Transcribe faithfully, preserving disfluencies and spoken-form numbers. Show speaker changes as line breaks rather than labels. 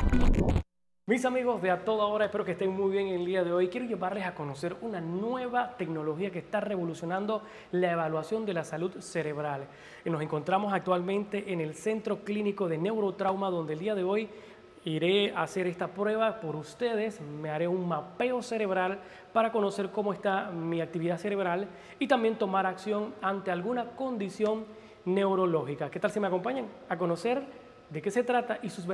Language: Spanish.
Mis amigos de A Toda Hora, espero que estén muy bien el día de hoy. Quiero llevarles a conocer una nueva tecnología que está revolucionando la evaluación de la salud cerebral. Y nos encontramos actualmente en el Centro Clínico de Neurotrauma, donde el día de hoy iré a hacer esta prueba por ustedes. Me haré un mapeo cerebral para conocer cómo está mi actividad cerebral y también tomar acción ante alguna condición neurológica. ¿Qué tal si me acompañan a conocer de qué se trata y sus beneficios?